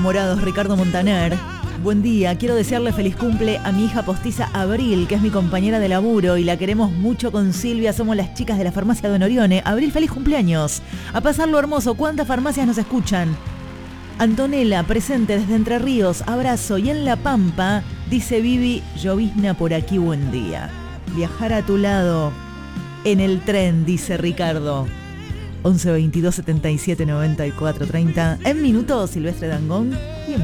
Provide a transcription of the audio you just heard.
enamorados, Ricardo Montaner. Buen día, quiero desearle feliz cumple a mi hija postiza Abril, que es mi compañera de laburo y la queremos mucho con Silvia, somos las chicas de la farmacia Don Orione. Abril, feliz cumpleaños. A pasarlo hermoso, ¿cuántas farmacias nos escuchan? Antonella, presente desde Entre Ríos, abrazo. Y en La Pampa, dice Vivi, llovizna por aquí, buen día. Viajar a tu lado en el tren, dice Ricardo. 11 22 77 94 30. En minutos, Silvestre Dangond.